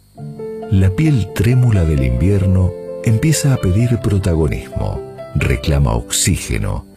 La piel trémula del invierno empieza a pedir protagonismo, reclama oxígeno,